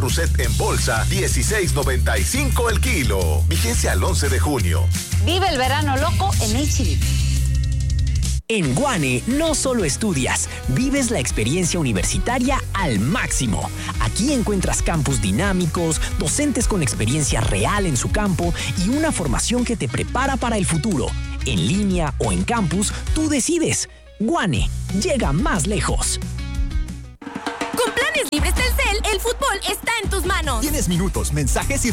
Marrusset en bolsa, 16.95 el kilo. Vigencia al 11 de junio. Vive el verano loco en H-E-B. En Guane no solo estudias, vives la experiencia universitaria al máximo. Aquí encuentras campus dinámicos, docentes con experiencia real en su campo y una formación que te prepara para el futuro. En línea o en campus, tú decides. Guane, llega más lejos. Con planes libres Telcel, el fútbol está en tus manos. Tienes minutos, mensajes y